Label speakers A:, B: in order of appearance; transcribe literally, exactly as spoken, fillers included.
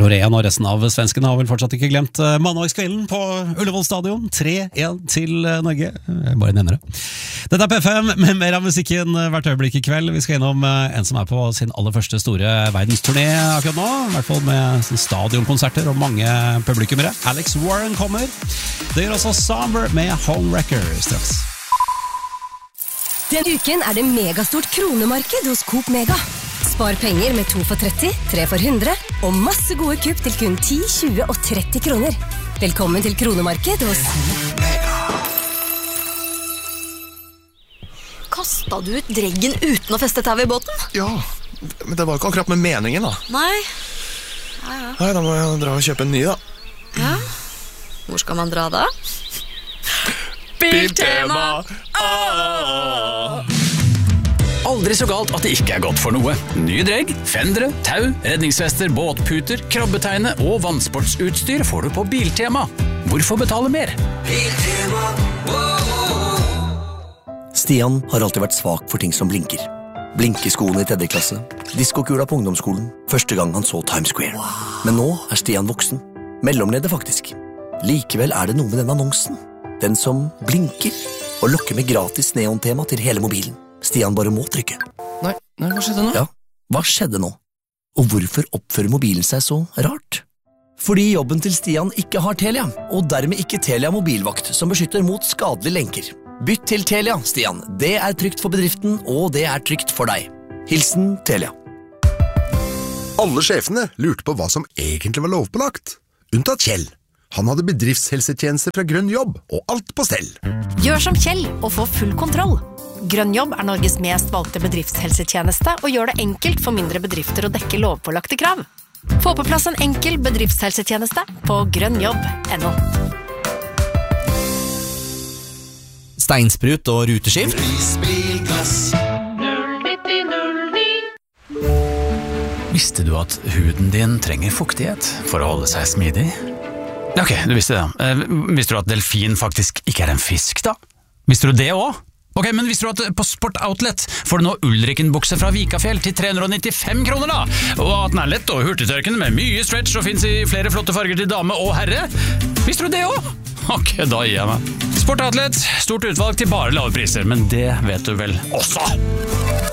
A: Loreen og resten av svensken har vel fortsatt ikke glemt mandagskvelden på Ullevål stadion. tre én til Norge. Jeg bare nevner det. Dette er P fem med mer av musikken hvert øyeblikk i kveld. Vi skal innom en som er på sin aller første store verdensturné akkurat nå. I hvert fall med stadionkonserter og mange publikummere. Alex Warren kommer. Det gjør også Somber med Homewrecker straks.
B: Den uken er det megastort kronemarked hos Coop Mega. Spar penger med to for tretti, tre for hundre og masse gode kupp til kun ti, tjue og tretti kroner. Velkommen til kronemarked hos Coop Mega.
C: Kastet du ut dreggen uten å feste tau i båten?
D: Ja, men det var ikke akkurat med meningen da.
C: Nei. Ja, ja.
D: Nei, da må jeg dra og kjøpe en ny da.
C: Ja. Hvor skal man dra da?
D: Biltema!
E: Ah! Aldri så galt at det ikke er godt for noe. Nye dregg, fendere, tau, redningsvester, båtputer, krabbeteine og vannsportsutstyr får du på Biltema. Hvorfor betale mer? Biltema,
F: Stian har alltid vært svak for ting som blinker. Blinkeskoene i tredje klasse, diskokula på ungdomsskolen, første gang han så Times Square. Men nå er Stian voksen. Mellomleder faktisk. Likevel er det noe med den annonsen. Den som blinker og lokker med gratis neontema til hele mobilen. Stian bare må trykke.
D: Nei, nei, hva skjedde nå?
F: Ja, hva skjedde nå? Og hvorfor oppfører mobilen seg så rart? Fordi jobben til Stian ikke har Telia, og dermed ikke Telia mobilvakt som beskytter mot skadelige lenker. Bytt til Telia, Stian. Det er trygt for bedriften, og det er trygt for deg. Hilsen Telia.
G: Alle sjefene lurte på hva som egentlig var lovpålagt. Unntatt Kjell. Han hadde bedriftshelsetjenester fra Grønn Jobb, og alt på stell.
H: Gjør som Kjell og få full kontroll. Grønn Jobb er Norges mest valgte bedriftshelsetjeneste og gjør det enkelt for mindre bedrifter å dekke lovpålagte krav. Få på plass en enkel bedriftshelsetjeneste på grønnjobb punktum no.
I: Steinsprut og ruteskift.
E: Visste du at huden din trenger fuktighet for å holde seg smidig? Ok, du visste det. Eh, visste du at delfin faktisk ikke er en fisk da? Visste du det også? Ok, men visste du at på Sport Outlet får du nå Ulriken-bukse fra Vikafjell til tre hundre og nittifem kroner da? Og at den er lett og hurtigtørkende med mye stretch og finnes i flere flotte farger til dame og herre? Visste du det også? Ok, da gir jeg meg. Sport Outlet, stort utvalg til bare lave priser, men det vet du vel også.